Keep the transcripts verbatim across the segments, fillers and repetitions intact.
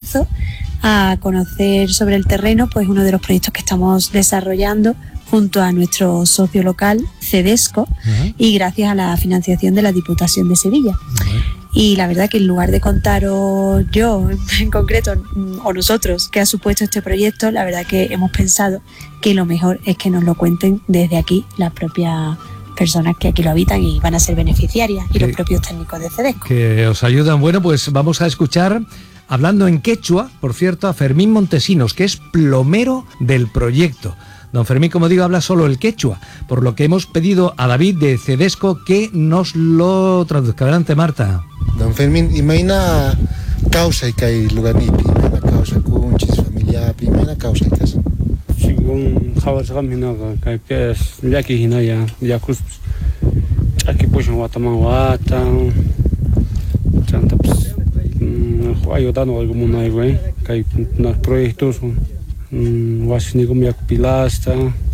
marzo a conocer sobre el terreno pues uno de los proyectos que estamos desarrollando junto a nuestro socio local, Cedesco, uh-huh. y gracias a la financiación de la Diputación de Sevilla. Uh-huh. Y la verdad que en lugar de contaros yo en concreto o nosotros qué ha supuesto este proyecto, la verdad que hemos pensado que lo mejor es que nos lo cuenten desde aquí las propias personas que aquí lo habitan y van a ser beneficiarias y que, los propios técnicos de Cedesco. Que os ayudan. Bueno, pues vamos a escuchar, hablando en quechua, por cierto, a Fermín Montesinos, que es plomero del proyecto. Don Fermín, como digo, habla solo el quechua, por lo que hemos pedido a David de Cedesco que nos lo traduzca. Adelante, Marta. Don Fermín, imagina causa que hay lugar ni primera causa conchis familia primera causa que es. Según Javier Samina, que es ya que hina ya ya cruz aquí pues en Guatemala, tanta pues ayudando algo muy güey, que hay unos proyectos właśnie como pilasta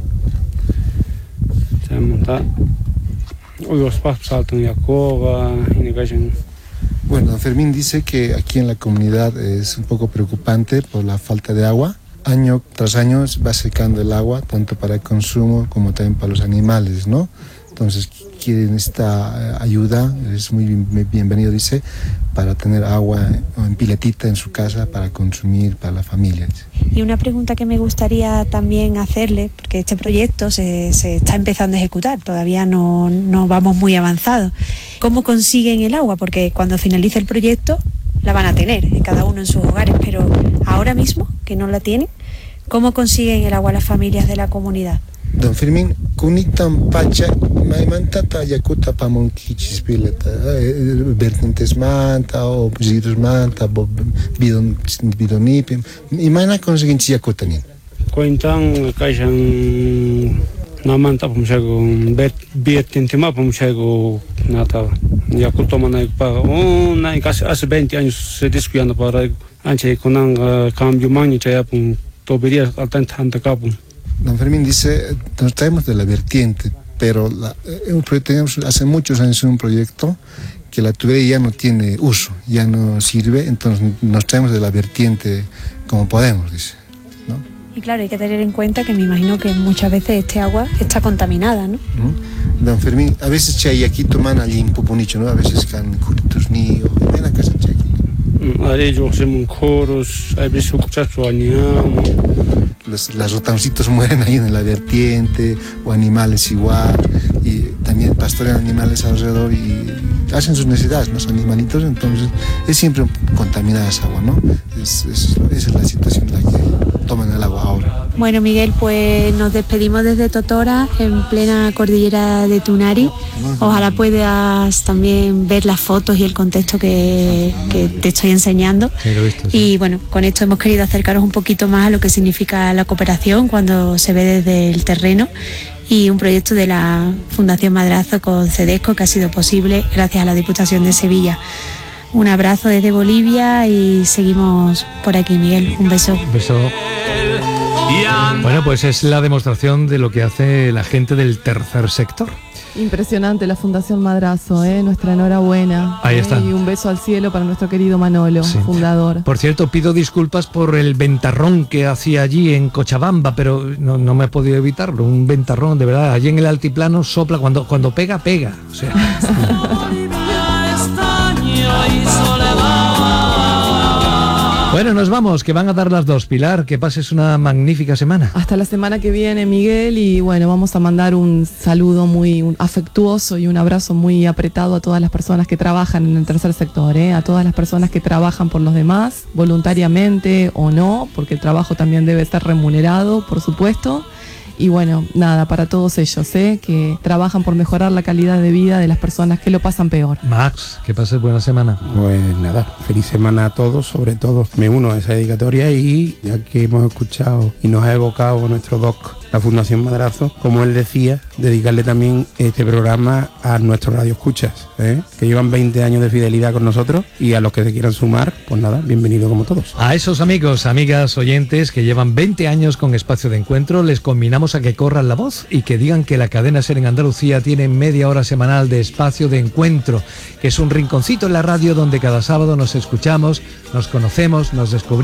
también los pasos saltan ya coba y negocian. Bueno, don Fermín dice que aquí en la comunidad es un poco preocupante por la falta de agua. Año tras año va secando el agua, tanto para el consumo como también para los animales, ¿no? Entonces quieren esta ayuda, es muy bienvenido, dice, para tener agua en piletita en su casa para consumir para la familia. Y una pregunta que me gustaría también hacerle, porque este proyecto se, se está empezando a ejecutar, todavía no, no vamos muy avanzados. ¿Cómo consiguen el agua? Porque cuando finalice el proyecto la van a tener, cada uno en sus hogares, pero ahora mismo, que no la tienen, ¿cómo consiguen el agua las familias de la comunidad? Don Fermín, kunitan pacha, maimantata yakuta pamonkichis pileta, vertientes manta o giros manta, bidon bidonipim, imana consiguen yakutanin. Cuentan kayan na manta pomchego vertiente ma pomchego nata yakuto mana pa una hace veinte años se descuidando para anche con un cambio magno ya pun tobería altamente capo. Don Fermín dice, nos traemos de la vertiente, pero la, un proyecto, tenemos hace muchos años un proyecto que la tubería ya no tiene uso, ya no sirve, entonces nos traemos de la vertiente como podemos, dice, ¿no? Y claro, hay que tener en cuenta que me imagino que muchas veces este agua está contaminada, ¿no? ¿Mm? Don Fermín, a veces chay aquí toman allí en Poponicho, ¿no? A veces can curitos ni o ven a casa chay. A ellos hacemos coros, a veces escuchamos añamos. Los, los ratoncitos mueren ahí en la vertiente, o animales igual, y también pastorean animales alrededor y hacen sus necesidades, los animalitos, entonces es siempre contaminada esa agua, ¿no? Es, es, esa es la situación en la que toman el agua ahora. Bueno, Miguel, pues nos despedimos desde Totora, en plena cordillera de Tunari. Ojalá puedas también ver las fotos y el contexto que, que te estoy enseñando. Sí, lo he visto, sí. Y bueno, con esto hemos querido acercaros un poquito más a lo que significa la cooperación cuando se ve desde el terreno, y un proyecto de la Fundación Madrazo con Cedesco que ha sido posible gracias a la Diputación de Sevilla. Un abrazo desde Bolivia y seguimos por aquí, Miguel. Un beso. Un beso. Bueno, pues es la demostración de lo que hace la gente del tercer sector. Impresionante la Fundación Madrazo, ¿eh? Nuestra enhorabuena. Ahí está. ¿eh? Y un beso al cielo para nuestro querido Manolo, sí, fundador. Por cierto, pido disculpas por el ventarrón que hacía allí en Cochabamba, pero no, no me he podido evitarlo. Un ventarrón, de verdad. Allí en el altiplano sopla, cuando, cuando pega, pega. O sea. Bueno, nos vamos, que van a dar las dos. Pilar, que pases una magnífica semana. Hasta la semana que viene, Miguel, y bueno, vamos a mandar un saludo muy un afectuoso y un abrazo muy apretado a todas las personas que trabajan en el tercer sector, ¿eh? A todas las personas que trabajan por los demás, voluntariamente o no, porque el trabajo también debe estar remunerado, por supuesto. Y bueno, nada, para todos ellos, ¿eh? Que trabajan por mejorar la calidad de vida de las personas que lo pasan peor. Max, que pases buena semana. Pues nada, feliz semana a todos, sobre todo me uno a esa dedicatoria, y ya que hemos escuchado y nos ha evocado nuestro doc, la Fundación Madrazo, como él decía, dedicarle también este programa a nuestros radioescuchas, ¿eh? Que llevan veinte años de fidelidad con nosotros, y a los que se quieran sumar, pues nada, bienvenido como todos. A esos amigos, amigas, oyentes que llevan veinte años con Espacio de Encuentro, les combinamos a que corran la voz y que digan que la cadena SER en Andalucía tiene media hora semanal de Espacio de Encuentro, que es un rinconcito en la radio donde cada sábado nos escuchamos, nos conocemos, nos descubrimos.